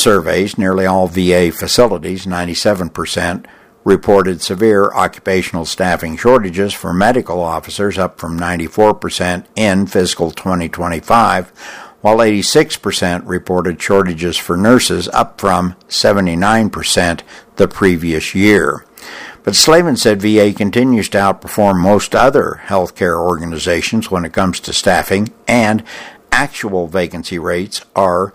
surveys, nearly all VA facilities, 97%, reported severe occupational staffing shortages for medical officers, up from 94% in fiscal 2025, while 86% reported shortages for nurses, up from 79% the previous year. But Slavin said VA continues to outperform most other healthcare organizations when it comes to staffing, and actual vacancy rates are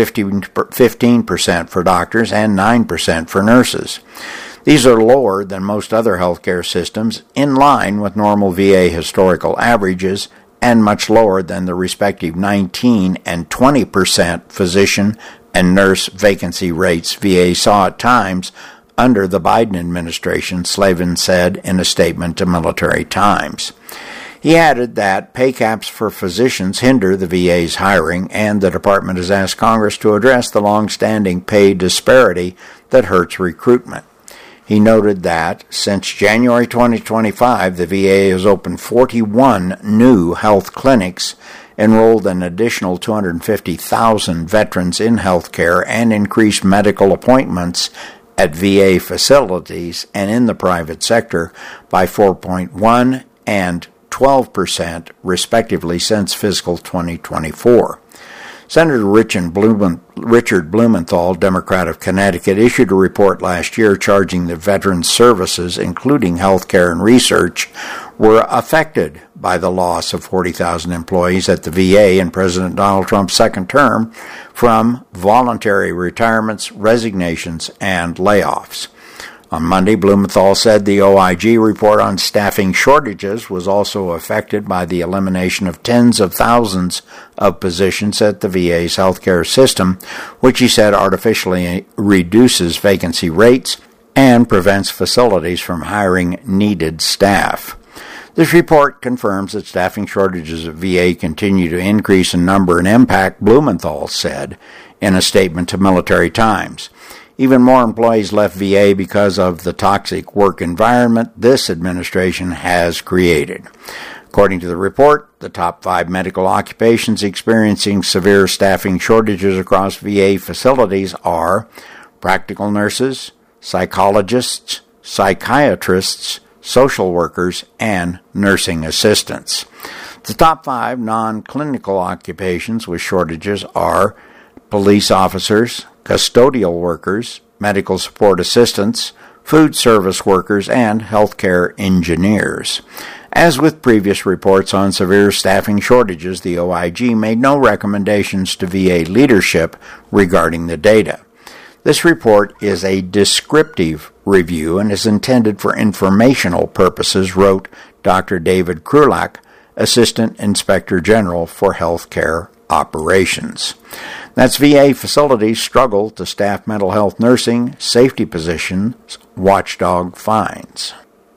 15% for doctors and 9% for nurses. These are lower than most other healthcare systems, in line with normal VA historical averages, and much lower than the respective 19% and 20% physician and nurse vacancy rates VA saw at times under the Biden administration, Slavin said in a statement to Military Times. He added that pay caps for physicians hinder the VA's hiring, and the department has asked Congress to address the long-standing pay disparity that hurts recruitment. He noted that since January 2025, the VA has opened 41 new health clinics, enrolled an additional 250,000 veterans in health care, and increased medical appointments at VA facilities and in the private sector by 4.1% and 12%, respectively, since fiscal 2024. Senator Richard Blumenthal, Democrat of Connecticut, issued a report last year charging that veterans' services, including health care and research, were affected by the loss of 40,000 employees at the VA in President Donald Trump's second term from voluntary retirements, resignations, and layoffs. On Monday, Blumenthal said the OIG report on staffing shortages was also affected by the elimination of tens of thousands of positions at the VA's healthcare system, which he said artificially reduces vacancy rates and prevents facilities from hiring needed staff. This report confirms that staffing shortages at VA continue to increase in number and impact, Blumenthal said in a statement to Military Times. Even more employees left VA because of the toxic work environment this administration has created. According to the report, the top 5 medical occupations experiencing severe staffing shortages across VA facilities are practical nurses, psychologists, psychiatrists, social workers, and nursing assistants. The top 5 non-clinical occupations with shortages are police officers, custodial workers, medical support assistants, food service workers, and healthcare engineers. As with previous reports on severe staffing shortages, the OIG made no recommendations to VA leadership regarding the data. This report is a descriptive review and is intended for informational purposes, wrote Dr. David Krulak, Assistant Inspector General for Healthcare Operations. That's VA facilities struggle to staff mental health nursing, safety positions, watchdog finds.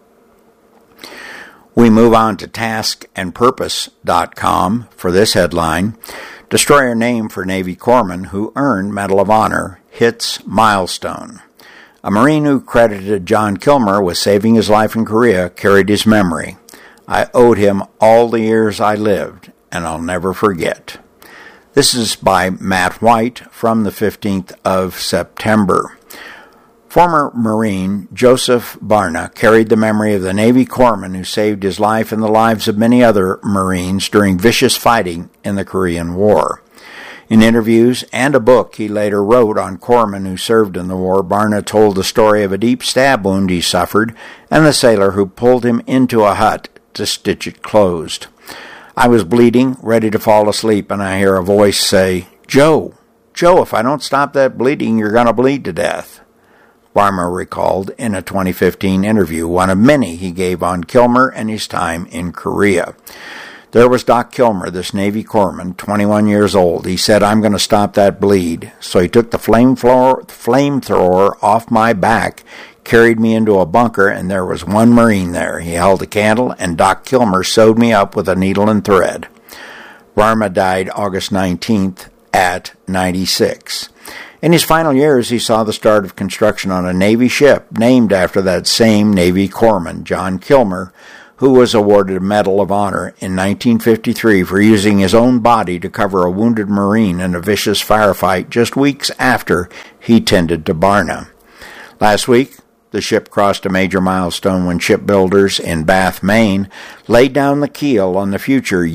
We move on to taskandpurpose.com for this headline. Destroyer name for Navy corpsman who earned Medal of Honor hits milestone. A Marine who credited John Kilmer with saving his life in Korea carried his memory. I owed him all the years I lived, and I'll never forget. This is by Matt White from the 15th of September. Former Marine Joseph Barna carried the memory of the Navy corpsman who saved his life and the lives of many other Marines during vicious fighting in the Korean War. In interviews and a book he later wrote on corpsmen who served in the war, Barna told the story of a deep stab wound he suffered and the sailor who pulled him into a hut to stitch it closed. I was bleeding, ready to fall asleep, and I hear a voice say, Joe, if I don't stop that bleeding, you're going to bleed to death. Barna recalled in a 2015 interview, one of many he gave on Kilmer and his time in Korea. There was Doc Kilmer, this Navy corpsman, 21 years old. He said, I'm going to stop that bleed. So he took the flamethrower off my back, carried me into a bunker, and there was one Marine there. He held a candle, and Doc Kilmer sewed me up with a needle and thread. Barna died August 19th at 96. In his final years, he saw the start of construction on a Navy ship named after that same Navy corpsman, John Kilmer, who was awarded a Medal of Honor in 1953 for using his own body to cover a wounded Marine in a vicious firefight just weeks after he tended to Barna. Last week, the ship crossed a major milestone when shipbuilders in Bath, Maine, laid down the keel on the future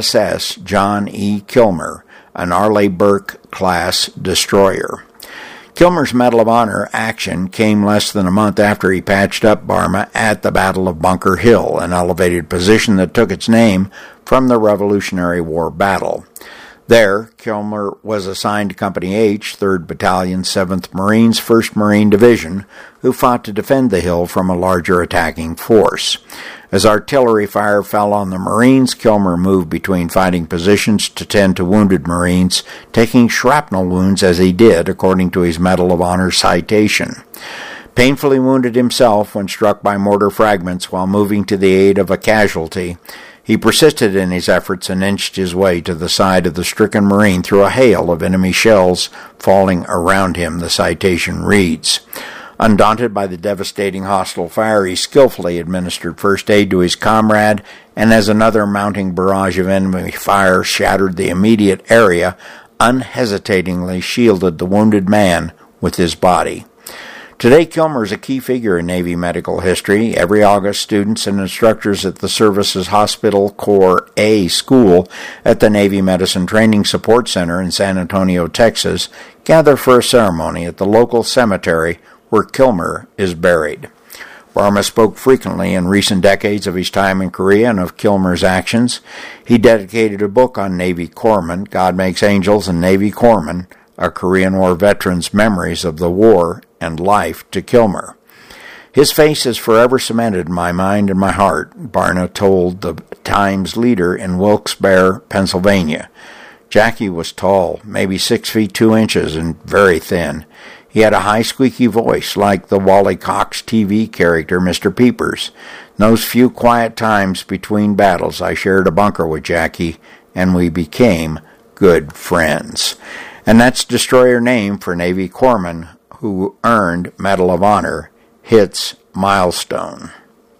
USS John E. Kilmer, an Arleigh Burke-class destroyer. Kilmer's Medal of Honor action came less than a month after he patched up Barma at the Battle of Bunker Hill, an elevated position that took its name from the Revolutionary War battle. There, Kilmer was assigned to Company H, 3rd Battalion, 7th Marines, 1st Marine Division, who fought to defend the hill from a larger attacking force. As artillery fire fell on the Marines, Kilmer moved between fighting positions to tend to wounded Marines, taking shrapnel wounds as he did, according to his Medal of Honor citation. Painfully wounded himself when struck by mortar fragments while moving to the aid of a casualty, he persisted in his efforts and inched his way to the side of the stricken Marine through a hail of enemy shells falling around him, the citation reads. Undaunted by the devastating hostile fire, he skillfully administered first aid to his comrade, and as another mounting barrage of enemy fire shattered the immediate area, unhesitatingly shielded the wounded man with his body. Today, Kilmer is a key figure in Navy medical history. Every August, students and instructors at the Service's Hospital Corps A School at the Navy Medicine Training Support Center in San Antonio, Texas, gather for a ceremony at the local cemetery where Kilmer is buried. Barma spoke frequently in recent decades of his time in Korea and of Kilmer's actions. He dedicated a book on Navy corpsmen, God Makes Angels and Navy Corpsmen, a Korean War veteran's memories of the war and life to Kilmer. His face is forever cemented in my mind and my heart, Barna told the Times leader in Wilkes-Barre, Pennsylvania. Jackie was tall, maybe 6 feet 2 inches, and very thin. He had a high, squeaky voice, like the Wally Cox TV character Mr. Peepers. In those few quiet times between battles, I shared a bunker with Jackie, and we became good friends. And that's destroyer name for Navy corpsman who earned Medal of Honor, hits milestone.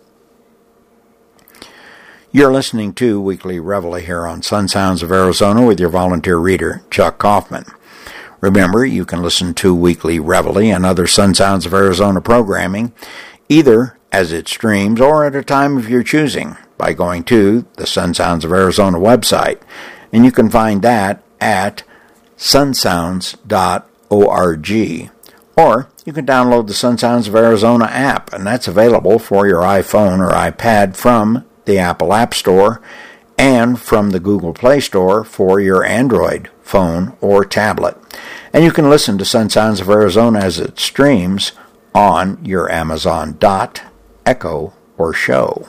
You're listening to Weekly Reveille here on Sun Sounds of Arizona with your volunteer reader, Chuck Kaufman. Remember, you can listen to Weekly Reveille and other Sun Sounds of Arizona programming, either as it streams or at a time of your choosing, by going to the Sun Sounds of Arizona website. And you can find that at sunsounds.org. Or you can download the Sun Sounds of Arizona app, and that's available for your iPhone or iPad from the Apple App Store and from the Google Play Store for your Android phone or tablet. And you can listen to Sun Sounds of Arizona as it streams on your Amazon Dot, Echo, or Show.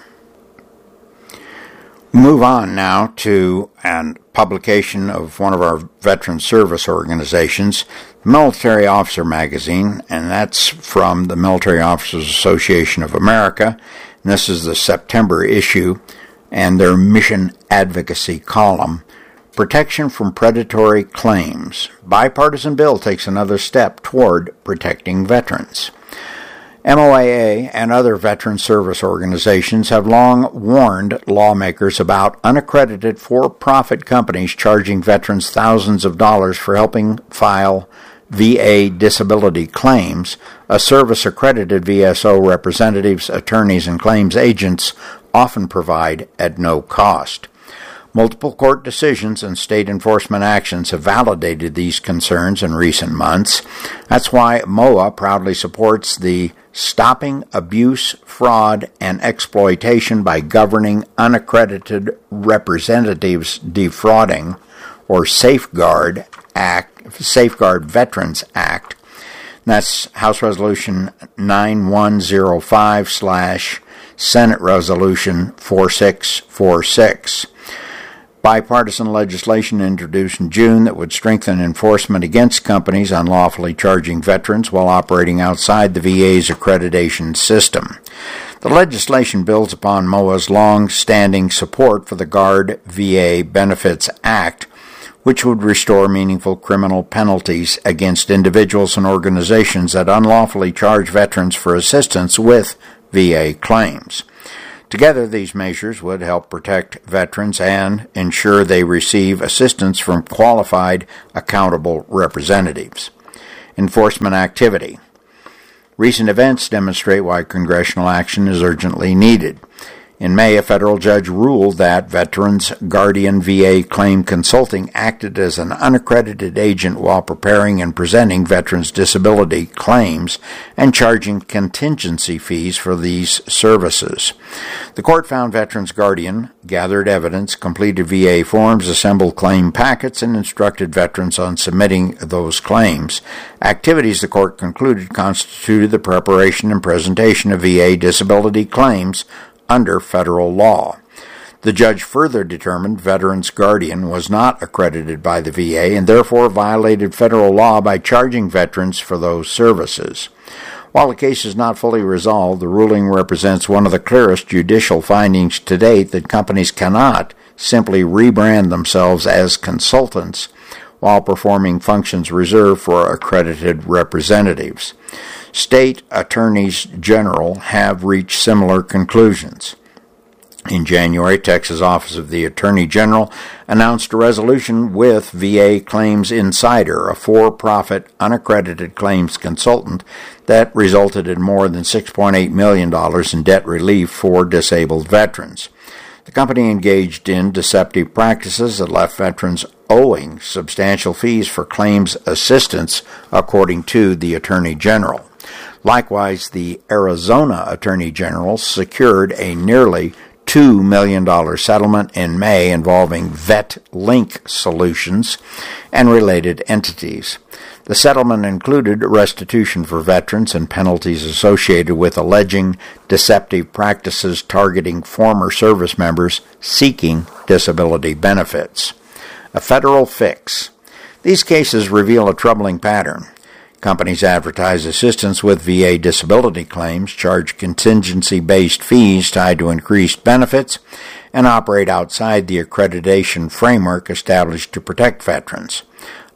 Move on now to a publication of one of our veteran service organizations, Military Officer Magazine, and that's from the Military Officers Association of America. And this is the September issue, and their mission advocacy column, Protection from Predatory Claims. Bipartisan bill takes another step toward protecting veterans. MOAA and other veteran service organizations have long warned lawmakers about unaccredited for-profit companies charging veterans thousands of dollars for helping file VA disability claims. A service-accredited VSO representatives, attorneys, and claims agents often provide at no cost. Multiple court decisions and state enforcement actions have validated these concerns in recent months. That's why MOA proudly supports the Stopping Abuse, Fraud, and Exploitation by Governing Unaccredited Representatives Defrauding, or Safeguard Veterans Act. That's House Resolution 9105/Senate Resolution 4646. Bipartisan legislation introduced in June that would strengthen enforcement against companies unlawfully charging veterans while operating outside the VA's accreditation system. The legislation builds upon MOA's long-standing support for the Guard VA Benefits Act, which would restore meaningful criminal penalties against individuals and organizations that unlawfully charge veterans for assistance with VA claims. Together, these measures would help protect veterans and ensure they receive assistance from qualified, accountable representatives. Enforcement activity. Recent events demonstrate why congressional action is urgently needed. In May, a federal judge ruled that Veterans Guardian VA Claim Consulting acted as an unaccredited agent while preparing and presenting veterans' disability claims and charging contingency fees for these services. The court found Veterans Guardian gathered evidence, completed VA forms, assembled claim packets, and instructed veterans on submitting those claims. Activities, the court concluded, constituted the preparation and presentation of VA disability claims under federal law. The judge further determined Veterans Guardian was not accredited by the VA and therefore violated federal law by charging veterans for those services. While the case is not fully resolved, the ruling represents one of the clearest judicial findings to date that companies cannot simply rebrand themselves as consultants while performing functions reserved for accredited representatives. State attorneys general have reached similar conclusions. In January, Texas Office of the Attorney General announced a resolution with VA Claims Insider, a for-profit, unaccredited claims consultant that resulted in more than $6.8 million in debt relief for disabled veterans. The company engaged in deceptive practices that left veterans owing substantial fees for claims assistance, according to the Attorney General. Likewise, the Arizona Attorney General secured a nearly $2 million settlement in May involving VetLink Solutions and related entities. The settlement included restitution for veterans and penalties associated with alleging deceptive practices targeting former service members seeking disability benefits. A federal fix. These cases reveal a troubling pattern. Companies advertise assistance with VA disability claims, charge contingency-based fees tied to increased benefits, and operate outside the accreditation framework established to protect veterans.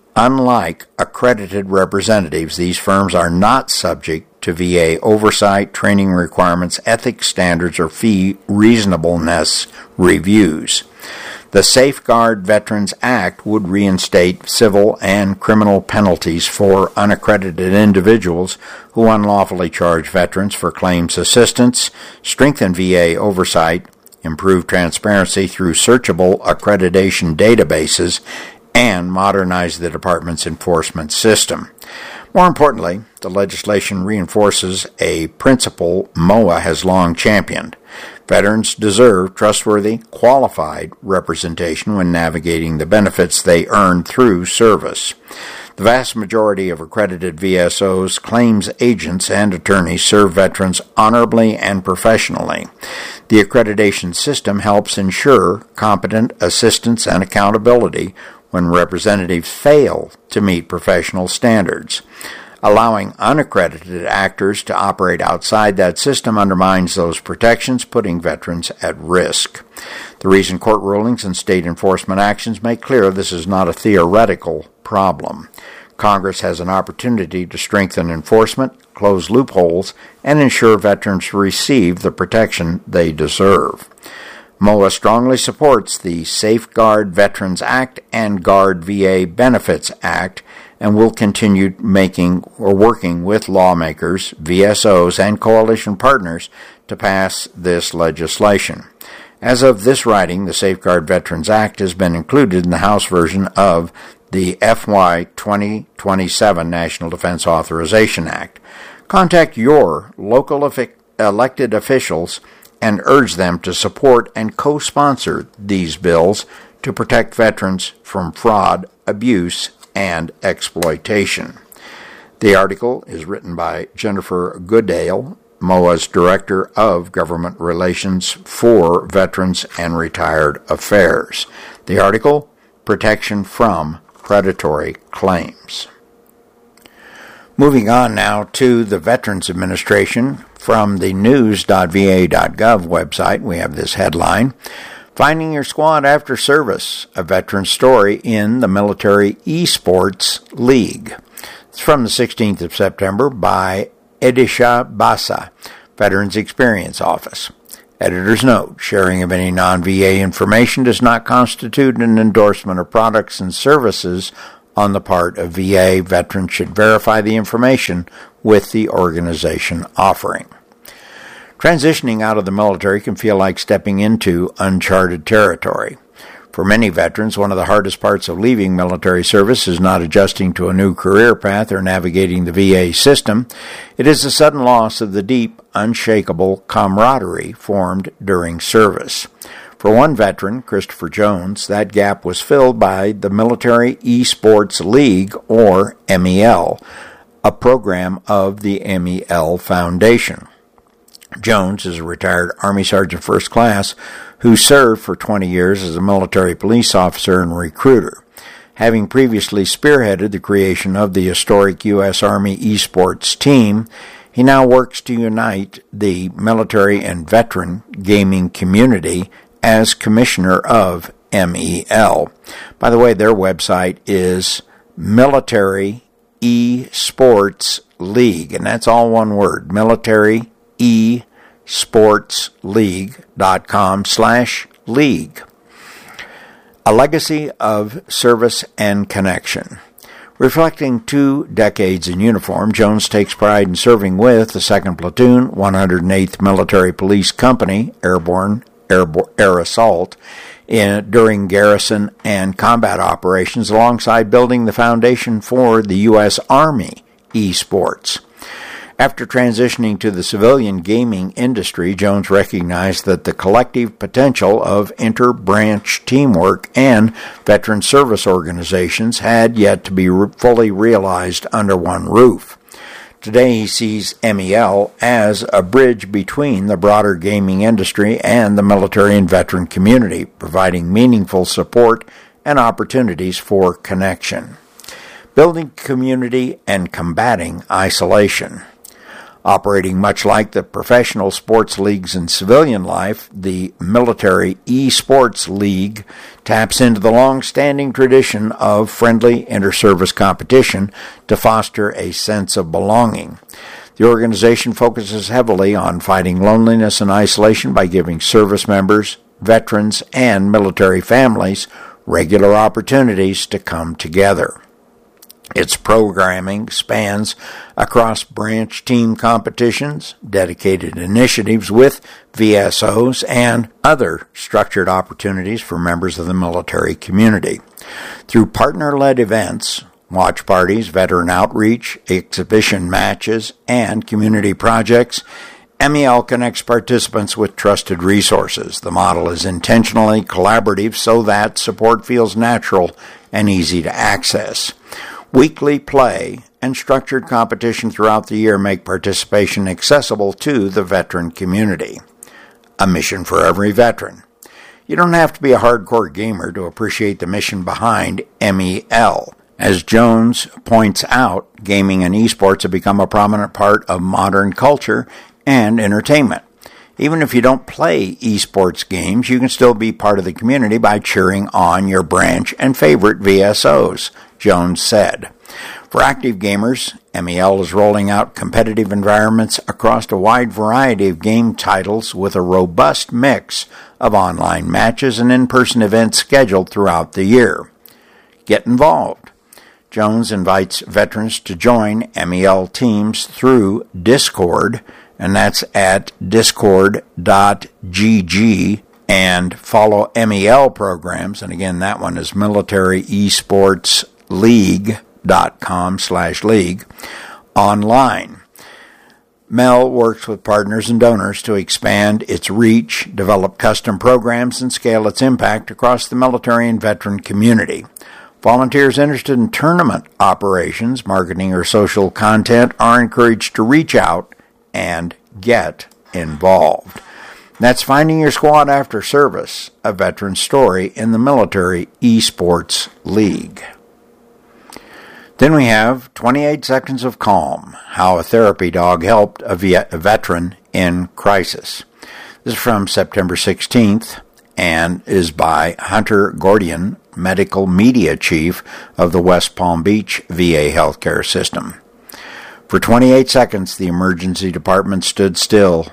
Unlike accredited representatives, these firms are not subject to VA oversight, training requirements, ethics standards, or fee reasonableness reviews. The Safeguard Veterans Act would reinstate civil and criminal penalties for unaccredited individuals who unlawfully charge veterans for claims assistance, strengthen VA oversight, improve transparency through searchable accreditation databases, and modernize the department's enforcement system. More importantly, the legislation reinforces a principle MOA has long championed. Veterans deserve trustworthy, qualified representation when navigating the benefits they earn through service. The vast majority of accredited VSOs, claims agents, and attorneys serve veterans honorably and professionally. The accreditation system helps ensure competent assistance and accountability when representatives fail to meet professional standards. Allowing unaccredited actors to operate outside that system undermines those protections, putting veterans at risk. The recent court rulings and state enforcement actions make clear this is not a theoretical problem. Congress has an opportunity to strengthen enforcement, close loopholes, and ensure veterans receive the protection they deserve. MOA strongly supports the Safeguard Veterans Act and Guard VA Benefits Act and will continue working with lawmakers, VSOs, and coalition partners to pass this legislation. As of this writing, the Safeguard Veterans Act has been included in the House version of the FY 2027 National Defense Authorization Act. Contact your local elected officials and urge them to support and co-sponsor these bills to protect veterans from fraud, abuse, and exploitation. The article is written by Jennifer Goodale, MOA's Director of Government Relations for Veterans and Retired Affairs. The article, Protection from Predatory Claims. Moving on now to the Veterans Administration. From the news.va.gov website, we have this headline, Finding Your Squad After Service, a veteran story in the Military Esports League. It's from the 16th of September by Edisha Basa, Veterans Experience Office. Editor's note, sharing of any non-VA information does not constitute an endorsement of products and services on the part of VA. Veterans should verify the information with the organization offering. Transitioning out of the military can feel like stepping into uncharted territory. For many veterans, one of the hardest parts of leaving military service is not adjusting to a new career path or navigating the VA system. It is the sudden loss of the deep, unshakable camaraderie formed during service. For one veteran, Christopher Jones, that gap was filled by the Military Esports League, or MEL, a program of the MEL Foundation. Jones is a retired Army Sergeant First Class who served for 20 years as a military police officer and recruiter. Having previously spearheaded the creation of the historic U.S. Army esports team, he now works to unite the military and veteran gaming community as commissioner of MEL. By the way, their website is Military Esports League, and that's all one word, Military esportsleague.com/league. A legacy of service and connection. Reflecting 2 decades in uniform, Jones takes pride in serving with the 2nd Platoon, 108th Military Police Company, Air Assault, during garrison and combat operations, alongside building the foundation for the U.S. Army esports. After transitioning to the civilian gaming industry, Jones recognized that the collective potential of inter-branch teamwork and veteran service organizations had yet to be fully realized under one roof. Today he sees MEL as a bridge between the broader gaming industry and the military and veteran community, providing meaningful support and opportunities for connection. Building community and combating isolation. Operating much like the professional sports leagues in civilian life, the Military Esports League taps into the long-standing tradition of friendly inter-service competition to foster a sense of belonging. The organization focuses heavily on fighting loneliness and isolation by giving service members, veterans, and military families regular opportunities to come together. Its programming spans across branch team competitions, dedicated initiatives with VSOs, and other structured opportunities for members of the military community. Through partner-led events, watch parties, veteran outreach, exhibition matches, and community projects, MEL connects participants with trusted resources. The model is intentionally collaborative so that support feels natural and easy to access. Weekly play and structured competition throughout the year make participation accessible to the veteran community. A mission for every veteran. You don't have to be a hardcore gamer to appreciate the mission behind MEL. As Jones points out, gaming and esports have become a prominent part of modern culture and entertainment. Even if you don't play esports games, you can still be part of the community by cheering on your branch and favorite VSOs, Jones said. For active gamers, MEL is rolling out competitive environments across a wide variety of game titles with a robust mix of online matches and in-person events scheduled throughout the year. Get involved. Jones invites veterans to join MEL teams through Discord, and that's at discord.gg, and follow MEL programs, and again, that one is Military Esports League.com/league, online. MEL works with partners and donors to expand its reach, develop custom programs, and scale its impact across the military and veteran community. Volunteers interested in tournament operations, marketing, or social content are encouraged to reach out and get involved. That's Finding Your Squad After Service, a veteran story in the Military Esports League. Then we have 28 Seconds of Calm, How a Therapy Dog Helped a Veteran in Crisis. This is from September 16th and is by Hunter Gordian, Medical Media Chief of the West Palm Beach VA Healthcare System. For 28 seconds, the emergency department stood still,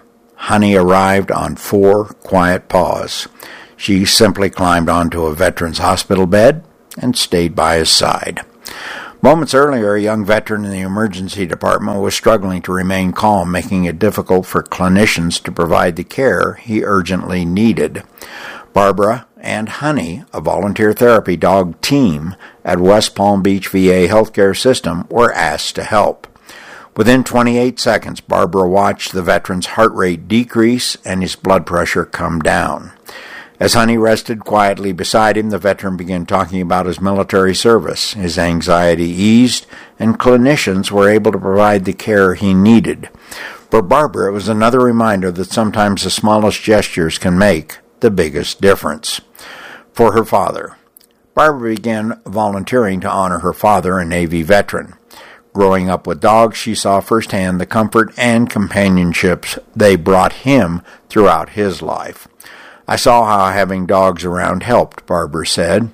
Honey arrived on 4 quiet paws. She simply climbed onto a veteran's hospital bed and stayed by his side. Moments earlier, a young veteran in the emergency department was struggling to remain calm, making it difficult for clinicians to provide the care he urgently needed. Barbara and Honey, a volunteer therapy dog team at West Palm Beach VA Healthcare System, were asked to help. Within 28 seconds, Barbara watched the veteran's heart rate decrease and his blood pressure come down. As Honey rested quietly beside him, the veteran began talking about his military service. His anxiety eased, and clinicians were able to provide the care he needed. For Barbara, it was another reminder that sometimes the smallest gestures can make the biggest difference. For her father, Barbara began volunteering to honor her father, a Navy veteran. Growing up with dogs, she saw firsthand the comfort and companionships they brought him throughout his life. I saw how having dogs around helped, Barbara said.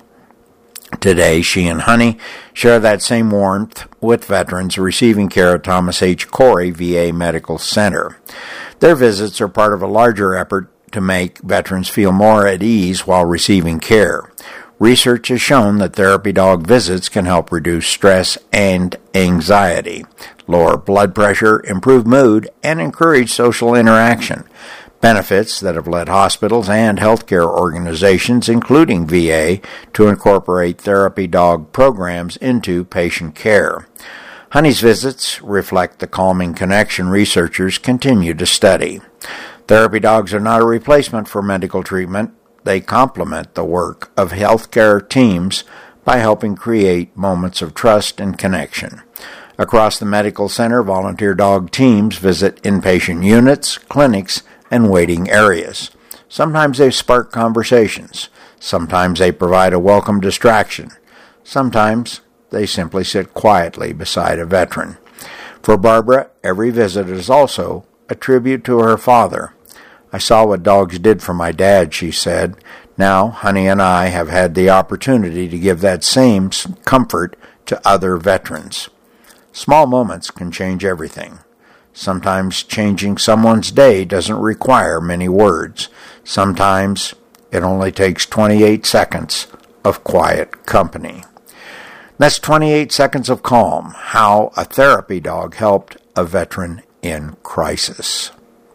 Today, she and Honey share that same warmth with veterans receiving care at Thomas H. Corey VA Medical Center. Their visits are part of a larger effort to make veterans feel more at ease while receiving care. Research has shown that therapy dog visits can help reduce stress and anxiety, lower blood pressure, improve mood, and encourage social interaction. Benefits that have led hospitals and healthcare organizations, including VA, to incorporate therapy dog programs into patient care. Honey's visits reflect the calming connection researchers continue to study. Therapy dogs are not a replacement for medical treatment. They complement the work of healthcare teams by helping create moments of trust and connection. Across the medical center, volunteer dog teams visit inpatient units, clinics, and waiting areas. Sometimes they spark conversations. Sometimes they provide a welcome distraction. Sometimes they simply sit quietly beside a veteran. For Barbara, every visit is also a tribute to her father. I saw what dogs did for my dad, she said. Now, Honey and I have had the opportunity to give that same comfort to other veterans. Small moments can change everything. Sometimes changing someone's day doesn't require many words. Sometimes it only takes 28 seconds of quiet company. That's 28 seconds of calm, how a therapy dog helped a veteran in crisis.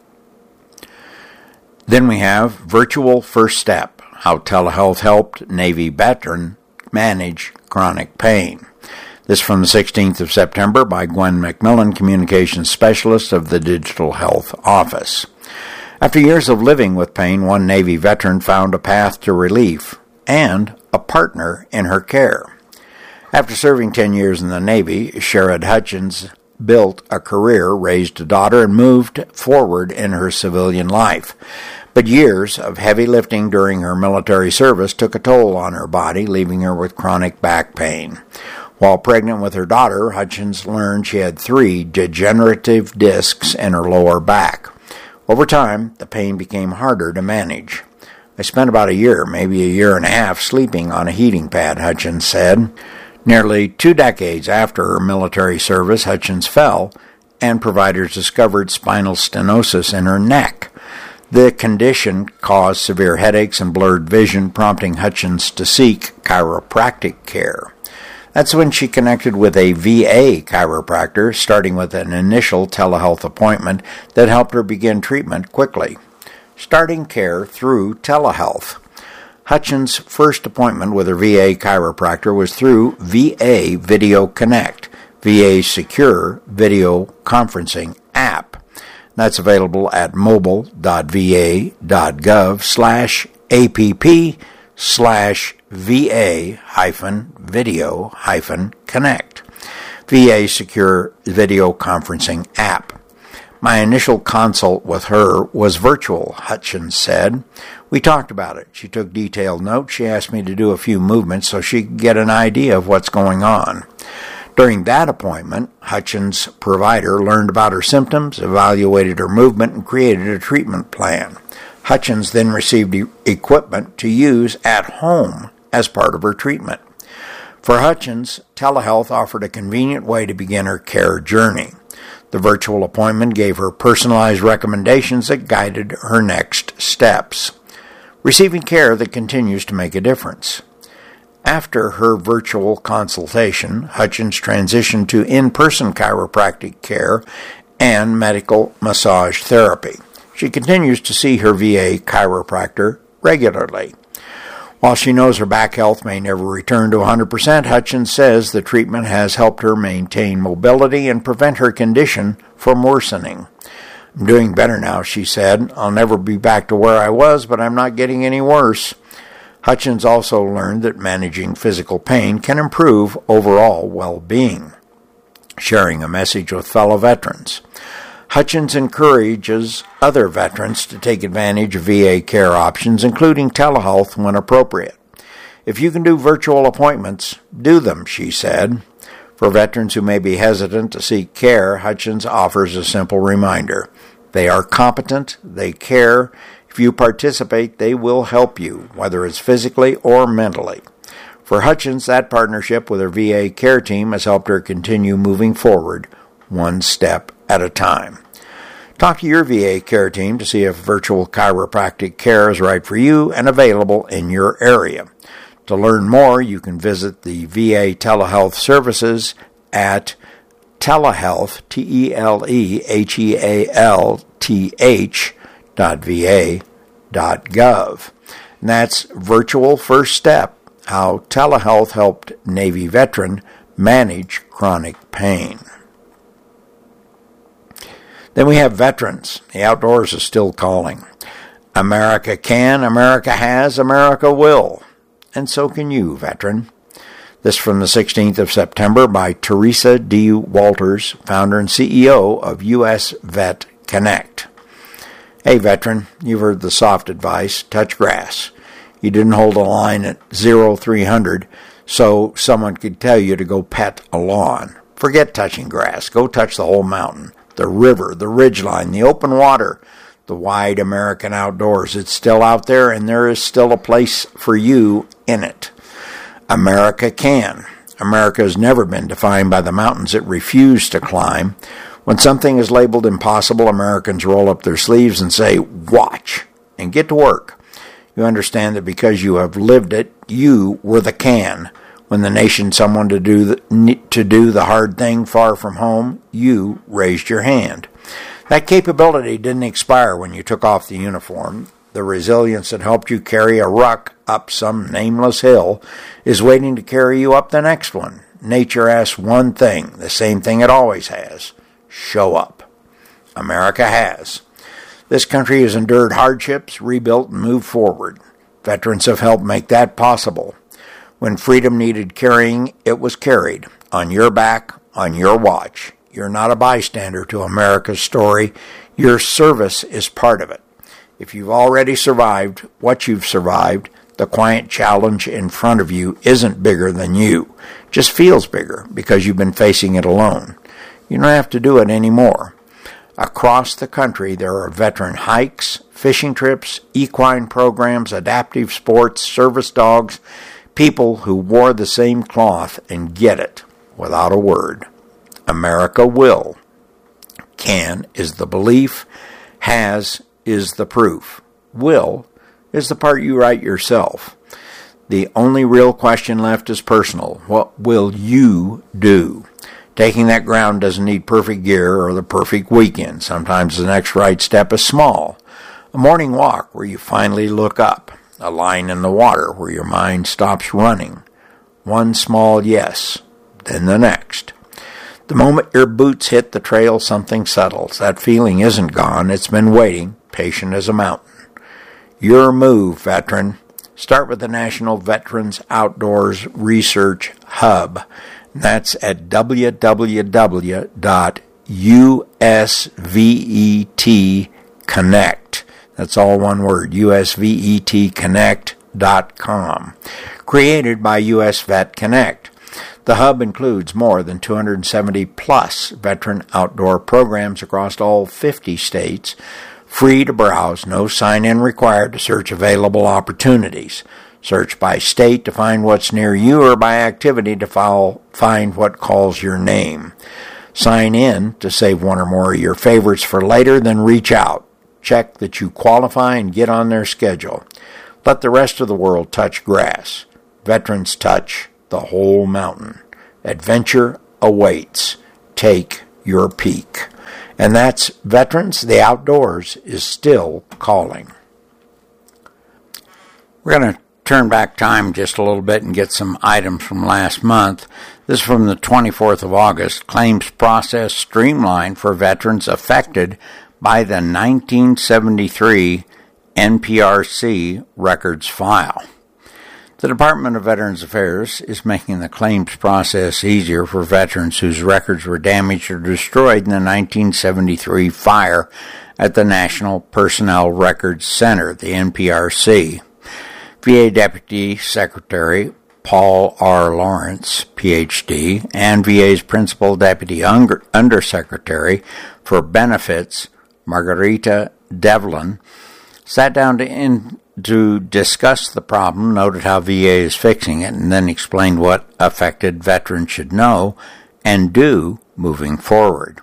Then we have Virtual First Step, how telehealth helped Navy veteran manage chronic pain. This from the 16th of September by Gwen McMillan, Communications Specialist of the Digital Health Office. After years of living with pain, one Navy veteran found a path to relief and a partner in her care. After serving 10 years in the Navy, Sherrod Hutchins built a career, raised a daughter, and moved forward in her civilian life. But years of heavy lifting during her military service took a toll on her body, leaving her with chronic back pain. While pregnant with her daughter, Hutchins learned she had 3 degenerative discs in her lower back. Over time, the pain became harder to manage. I spent about a year, maybe a year and a half, sleeping on a heating pad, Hutchins said. Nearly 2 decades after her military service, Hutchins fell, and providers discovered spinal stenosis in her neck. The condition caused severe headaches and blurred vision, prompting Hutchins to seek chiropractic care. That's when she connected with a VA chiropractor, starting with an initial telehealth appointment that helped her begin treatment quickly. Starting care through telehealth. Hutchins' first appointment with her VA chiropractor was through VA Video Connect, VA's secure video conferencing app. That's available at mobile.va.gov/app/VA-video-connect. VA Secure Video Conferencing App. My initial consult with her was virtual, Hutchins said. We talked about it. She took detailed notes. She asked me to do a few movements so she could get an idea of what's going on. During that appointment, Hutchins' provider learned about her symptoms, evaluated her movement, and created a treatment plan. Hutchins then received equipment to use at home as part of her treatment. For Hutchins, telehealth offered a convenient way to begin her care journey. The The virtual appointment gave her personalized recommendations that guided her next steps, receiving care that continues to make a difference. After her virtual consultation, Hutchins transitioned to in-person chiropractic care and medical massage therapy. She continues to see her VA chiropractor regularly. While she knows her back health may never return to 100%, Hutchins says the treatment has helped her maintain mobility and prevent her condition from worsening. "I'm doing better now," she said. "I'll never be back to where I was, but I'm not getting any worse." Hutchins also learned that managing physical pain can improve overall well-being. Sharing a message with fellow veterans, Hutchins encourages other veterans to take advantage of VA care options, including telehealth when appropriate. "If you can do virtual appointments, do them," she said. For veterans who may be hesitant to seek care, Hutchins offers a simple reminder. They are competent, they care. If you participate, they will help you, whether it's physically or mentally. For Hutchins, that partnership with her VA care team has helped her continue moving forward, one step at a time. Talk to your VA care team to see if virtual chiropractic care is right for you and available in your area. To learn more, you can visit the VA telehealth services at telehealth, telehealth.va.gov. And that's Virtual First Step, how telehealth helped Navy veteran manage chronic pain. Then we have veterans. The outdoors is still calling. America can, America has, America will. And so can you, veteran. This from the 16th of September by Teresa D. Walters, founder and CEO of US Vet Connect. Hey, veteran, you've heard the soft advice, touch grass. You didn't hold a line at 0-300 so someone could tell you to go pet a lawn. Forget touching grass. Go touch the whole mountain, the river, the ridgeline, the open water, the wide American outdoors. It's still out there, and there is still a place for you in it. America can. America has never been defined by the mountains it refused to climb. When something is labeled impossible, Americans roll up their sleeves and say, watch, and get to work. You understand that because you have lived it, you were the can. When the nation someone to do the hard thing far from home, you raised your hand. That capability didn't expire when you took off the uniform. The resilience that helped you carry a ruck up some nameless hill is waiting to carry you up the next one. Nature asks one thing, the same thing it always has. Show up. America has. This country has endured hardships, rebuilt, and moved forward. Veterans have helped make that possible. When freedom needed carrying, it was carried. On your back, on your watch. You're not a bystander to America's story. Your service is part of it. If you've already survived what you've survived, the quiet challenge in front of you isn't bigger than you. It just feels bigger because you've been facing it alone. You don't have to do it anymore. Across the country, there are veteran hikes, fishing trips, equine programs, adaptive sports, service dogs, people who wore the same cloth and get it without a word. America will. Can is the belief. Has is the proof. Will is the part you write yourself. The only real question left is personal. What will you do? Taking that ground doesn't need perfect gear or the perfect weekend. Sometimes the next right step is small. A morning walk where you finally look up. A line in the water where your mind stops running. One small yes, then the next. The moment your boots hit the trail, something settles. That feeling isn't gone. It's been waiting, patient as a mountain. Your move, veteran. Start with the National Veterans Outdoors Research Hub. That's at www.usvetconnect. That's all one word, usvetconnect.com. Created by US Vet Connect. The hub includes more than 270-plus veteran outdoor programs across all 50 states, free to browse, no sign-in required to search available opportunities. Search by state to find what's near you or by activity to find what calls your name. Sign in to save one or more of your favorites for later, then reach out. Check that you qualify and get on their schedule. Let the rest of the world touch grass. Veterans touch the whole mountain. Adventure awaits. Take your peak. And that's Veterans. The outdoors is still calling. We're going to turn back time just a little bit and get some items from last month. This is from the 24th of August. Claims process streamlined for veterans affected by the 1973 NPRC records file. The Department of Veterans Affairs is making the claims process easier for veterans whose records were damaged or destroyed in the 1973 fire at the National Personnel Records Center, the NPRC. VA Deputy Secretary Paul R. Lawrence, Ph.D., and VA's Principal Deputy Undersecretary for Benefits, Margarita Devlin, sat down to discuss the problem, noted how VA is fixing it, and then explained what affected veterans should know and do moving forward.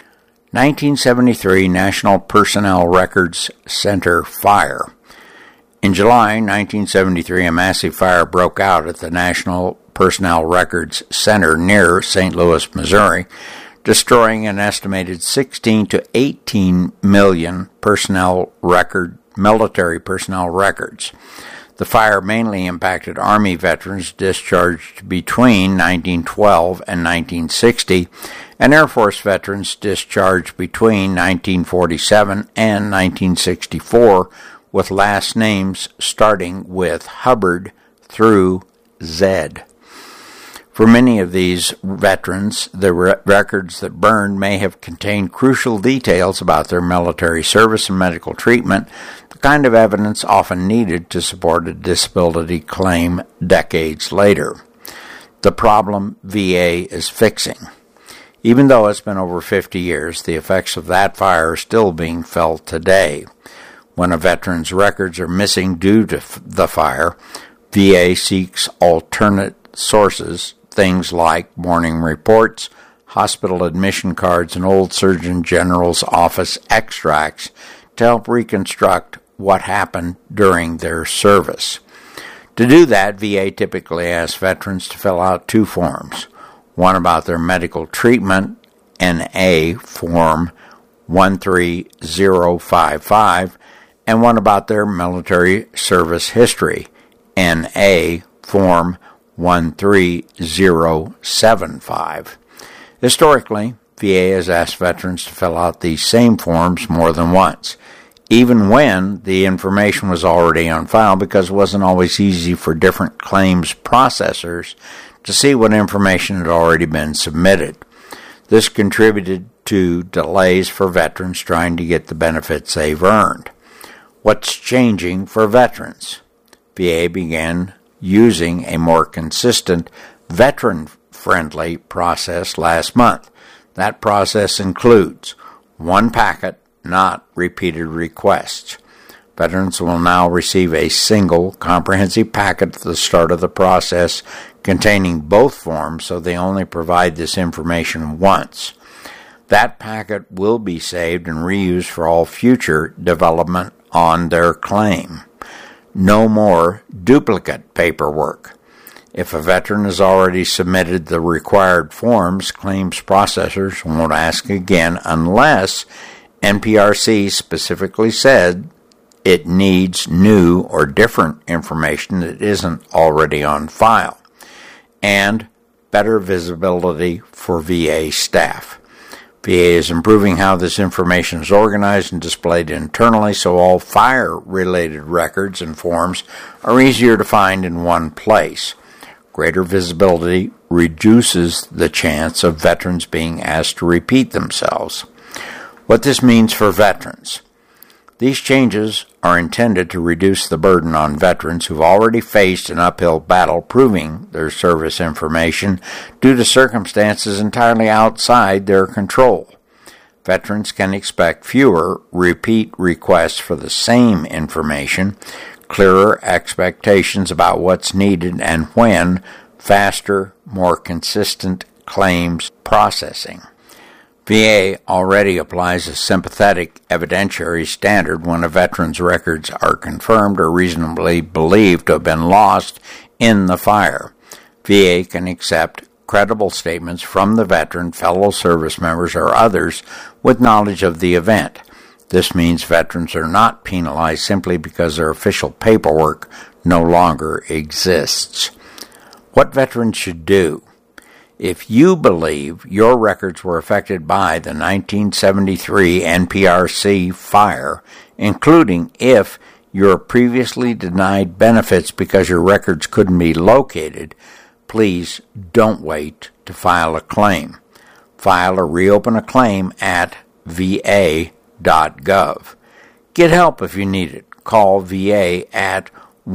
1973 National Personnel Records Center fire. In July 1973, a massive fire broke out at the National Personnel Records Center near St. Louis, Missouri, destroying an estimated 16 to 18 million military personnel records. The fire mainly impacted Army veterans discharged between 1912 and 1960, and Air Force veterans discharged between 1947 and 1964, with last names starting with Hubbard through Z. For many of these veterans, the records that burned may have contained crucial details about their military service and medical treatment, the kind of evidence often needed to support a disability claim decades later. The problem VA is fixing. Even though it's been over 50 years, the effects of that fire are still being felt today. When a veteran's records are missing due to the fire, VA seeks alternate sources, things like morning reports, hospital admission cards, and old Surgeon General's office extracts to help reconstruct what happened during their service. To do that, VA typically asks veterans to fill out two forms, one about their medical treatment, NA Form 13055, and one about their military service history, NA Form 13075. Historically, VA has asked veterans to fill out these same forms more than once, even when the information was already on file, because it wasn't always easy for different claims processors to see what information had already been submitted. This contributed to delays for veterans trying to get the benefits they've earned. What's changing for veterans? VA began using a more consistent, veteran-friendly process last month. That process includes one packet, not repeated requests. Veterans will now receive a single, comprehensive packet at the start of the process containing both forms, so they only provide this information once. That packet will be saved and reused for all future development on their claim. No more duplicate paperwork. If a veteran has already submitted the required forms, claims processors won't ask again unless NPRC specifically said it needs new or different information that isn't already on file. And better visibility for VA staff. VA is improving how this information is organized and displayed internally, so all fire-related records and forms are easier to find in one place. Greater visibility reduces the chance of veterans being asked to repeat themselves. What this means for veterans. These changes are intended to reduce the burden on veterans who've already faced an uphill battle proving their service information due to circumstances entirely outside their control. Veterans can expect fewer repeat requests for the same information, clearer expectations about what's needed and when, faster, more consistent claims processing. VA already applies a sympathetic evidentiary standard when a veteran's records are confirmed or reasonably believed to have been lost in the fire. VA can accept credible statements from the veteran, fellow service members, or others with knowledge of the event. This means veterans are not penalized simply because their official paperwork no longer exists. What veterans should do: if you believe your records were affected by the 1973 NPRC fire, including if you're previously denied benefits because your records couldn't be located, please don't wait to file a claim. File or reopen a claim at va.gov. Get help if you need it. Call VA at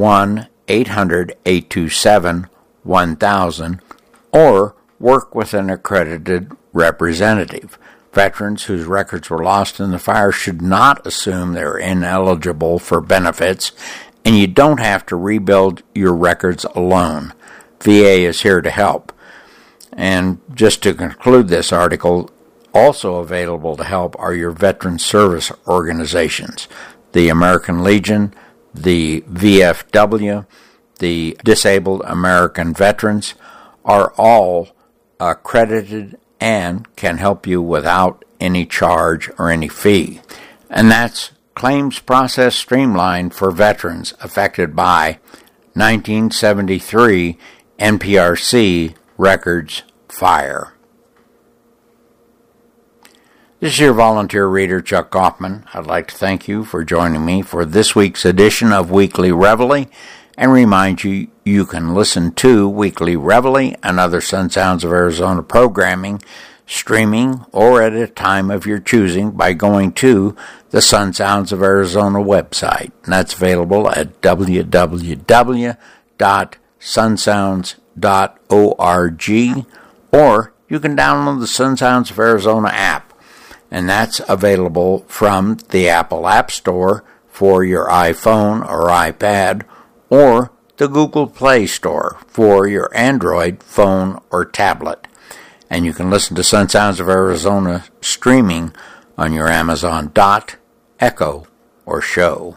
1-800-827-1000 or work with an accredited representative. Veterans whose records were lost in the fire should not assume they're ineligible for benefits, and you don't have to rebuild your records alone. VA is here to help. And just to conclude this article, also available to help are your veteran service organizations. The American Legion, the VFW, the Disabled American Veterans are all accredited and can help you without any charge or any fee. And that's Claims Process Streamlined for Veterans Affected by 1973 NPRC Records Fire. This is your volunteer reader, Chuck Kaufman. I'd like to thank you for joining me for this week's edition of Weekly Reveille, and remind you you can listen to Weekly Reveille and other Sun Sounds of Arizona programming, streaming, or at a time of your choosing by going to the Sun Sounds of Arizona website. And that's available at www.sunsounds.org, or you can download the Sun Sounds of Arizona app, and that's available from the Apple App Store for your iPhone or iPad, or the Google Play Store for your Android phone or tablet. And you can listen to Sun Sounds of Arizona streaming on your Amazon Dot, Echo, or Show.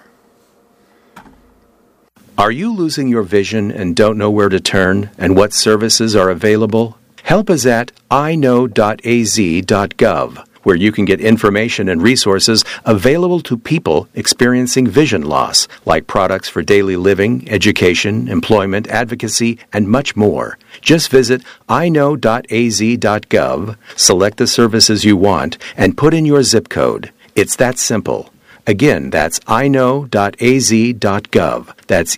Are you losing your vision and don't know where to turn and what services are available? Help is at iknow.az.gov, where you can get information and resources available to people experiencing vision loss, like products for daily living, education, employment, advocacy, and much more. Just visit iknow.az.gov, select the services you want, and put in your zip code. It's that simple. Again, that's iknow.az.gov. That's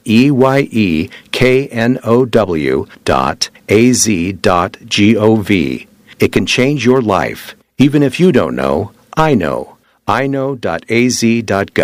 EYEKNOW.az.gov. It can change your life. Even if you don't know, I know. iknow.az.gov.